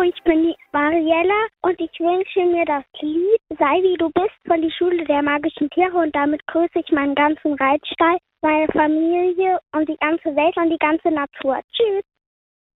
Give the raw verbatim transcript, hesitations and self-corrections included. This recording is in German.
ich bin die Mariella und ich wünsche mir das Lied Sei wie du bist von die Schule der magischen Tiere und damit grüße ich meinen ganzen Reitstall, meine Familie und die ganze Welt und die ganze Natur. Tschüss!